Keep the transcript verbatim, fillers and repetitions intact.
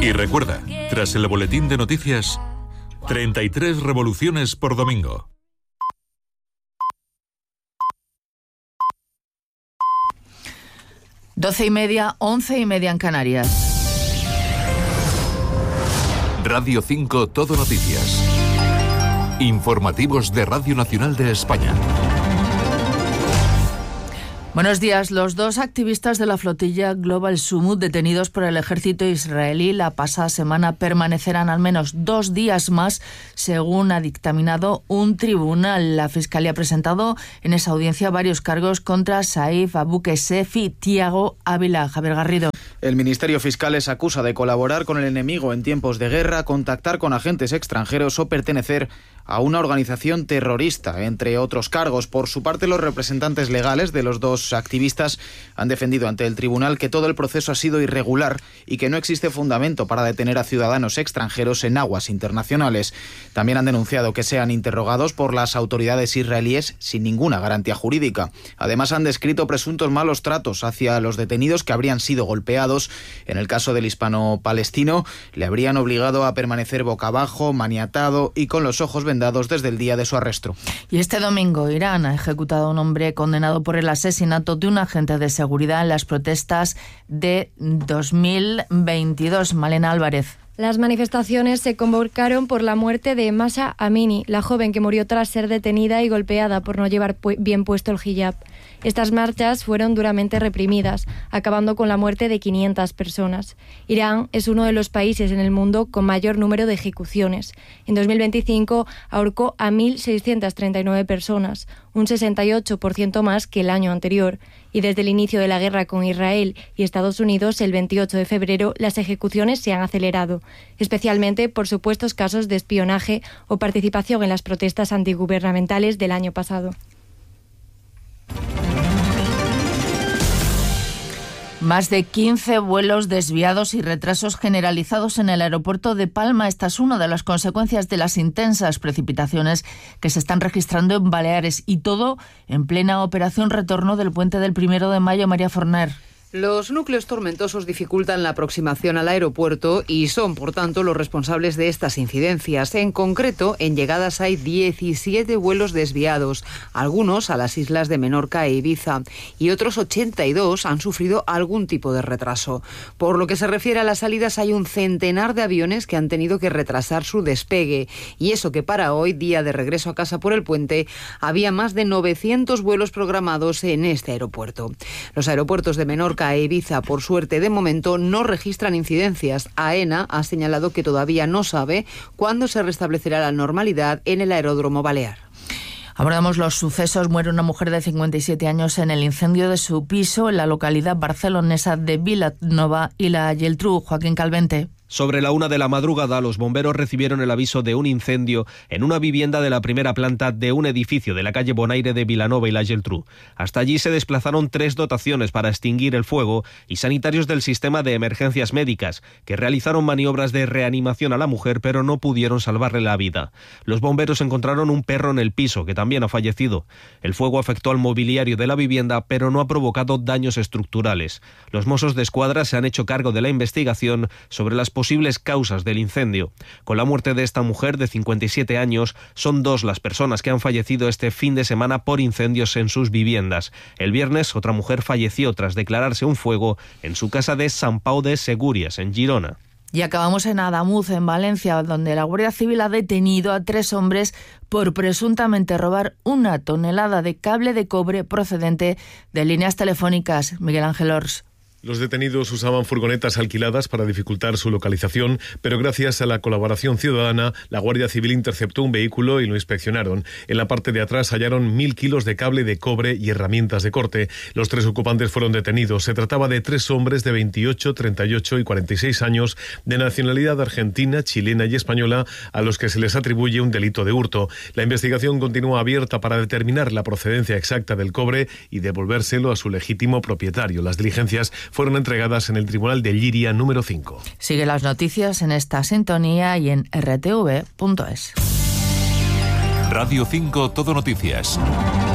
Y recuerda, tras el boletín de noticias, treinta y tres revoluciones por domingo. Doce y media, once y media en Canarias. Radio cinco Todo Noticias. Informativos de Radio Nacional de España. Buenos días. Los dos activistas de la flotilla Global Summut detenidos por el ejército israelí la pasada semana permanecerán al menos dos días más, según ha dictaminado un tribunal. La Fiscalía ha presentado en esa audiencia varios cargos contra Saif Abu Kesef y Tiago Ávila. Javier Garrido. El Ministerio Fiscal les acusa de colaborar con el enemigo en tiempos de guerra, contactar con agentes extranjeros o pertenecer a una organización terrorista, entre otros cargos. Por su parte, los representantes legales de los dos activistas han defendido ante el tribunal que todo el proceso ha sido irregular y que no existe fundamento para detener a ciudadanos extranjeros en aguas internacionales. También han denunciado que sean interrogados por las autoridades israelíes sin ninguna garantía jurídica. Además, han descrito presuntos malos tratos hacia los detenidos que habrían sido golpeados. En el caso del hispano-palestino, le habrían obligado a permanecer boca abajo, maniatado y con los ojos vendados desde el día de su arresto. Y este domingo, Irán ha ejecutado a un hombre condenado por el asesinato de un agente de seguridad en las protestas de dos mil veintidós. Malena Álvarez. Las manifestaciones se convocaron por la muerte de Mahsa Amini, la joven que murió tras ser detenida y golpeada por no llevar pu- bien puesto el hijab. Estas marchas fueron duramente reprimidas, acabando con la muerte de quinientas personas. Irán es uno de los países en el mundo con mayor número de ejecuciones. En dos mil veinticinco ahorcó a mil seiscientas treinta y nueve personas, un sesenta y ocho por ciento más que el año anterior. Y desde el inicio de la guerra con Israel y Estados Unidos, el veintiocho de febrero, las ejecuciones se han acelerado, especialmente por supuestos casos de espionaje o participación en las protestas antigubernamentales del año pasado. Más de quince vuelos desviados y retrasos generalizados en el aeropuerto de Palma. Esta es una de las consecuencias de las intensas precipitaciones que se están registrando en Baleares, y todo en plena operación retorno del puente del primero de mayo. María Forner. Los núcleos tormentosos dificultan la aproximación al aeropuerto y son, por tanto, los responsables de estas incidencias. En concreto, en llegadas hay diecisiete vuelos desviados, algunos a las islas de Menorca e Ibiza, y otros ochenta y dos han sufrido algún tipo de retraso. Por lo que se refiere a las salidas, hay un centenar de aviones que han tenido que retrasar su despegue, y eso que para hoy, día de regreso a casa por el puente, había más de novecientos vuelos programados en este aeropuerto. Los aeropuertos de Menorca e Ibiza, por suerte, de momento no registran incidencias. AENA ha señalado que todavía no sabe cuándo se restablecerá la normalidad en el aeródromo balear. Abordamos los sucesos. Muere una mujer de cincuenta y siete años en el incendio de su piso en la localidad barcelonesa de Vilanova y la Geltrú. Joaquín Calvente. Sobre la una de la madrugada, los bomberos recibieron el aviso de un incendio en una vivienda de la primera planta de un edificio de la calle Bonaire de Vilanova y la Geltrú. Hasta allí se desplazaron tres dotaciones para extinguir el fuego y sanitarios del sistema de emergencias médicas, que realizaron maniobras de reanimación a la mujer, pero no pudieron salvarle la vida. Los bomberos encontraron un perro en el piso, que también ha fallecido. El fuego afectó al mobiliario de la vivienda, pero no ha provocado daños estructurales. Los Mossos de Escuadra se han hecho cargo de la investigación sobre las posibles causas del incendio. Con la muerte de esta mujer de cincuenta y siete años, son dos las personas que han fallecido este fin de semana por incendios en sus viviendas. El viernes, otra mujer falleció tras declararse un fuego en su casa de Sant Pau de Segúries, en Girona. Y acabamos en Adamuz, en Valencia, donde la Guardia Civil ha detenido a tres hombres por presuntamente robar una tonelada de cable de cobre procedente de líneas telefónicas. Miguel Ángel Ors. Los detenidos usaban furgonetas alquiladas para dificultar su localización, pero gracias a la colaboración ciudadana, la Guardia Civil interceptó un vehículo y lo inspeccionaron. En la parte de atrás hallaron mil kilos de cable de cobre y herramientas de corte. Los tres ocupantes fueron detenidos. Se trataba de tres hombres de veintiocho, treinta y ocho y cuarenta y seis años, de nacionalidad argentina, chilena y española, a los que se les atribuye un delito de hurto. La investigación continúa abierta para determinar la procedencia exacta del cobre y devolvérselo a su legítimo propietario. Las diligencias fueron entregadas en el Tribunal de Lliria número cinco. Sigue las noticias en esta sintonía y en erre te ve punto es. Radio cinco Todo Noticias.